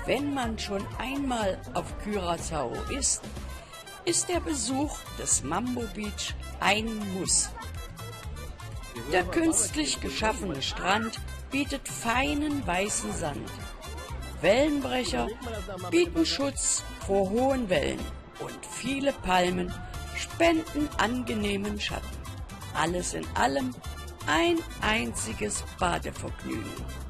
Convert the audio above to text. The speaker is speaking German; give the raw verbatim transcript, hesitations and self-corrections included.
Wenn man schon einmal auf Curaçao ist, ist der Besuch des Mambo Beach ein Muss. Der künstlich geschaffene Strand bietet feinen weißen Sand. Wellenbrecher bieten Schutz vor hohen Wellen und viele Palmen spenden angenehmen Schatten. Alles in allem ein einziges Badevergnügen.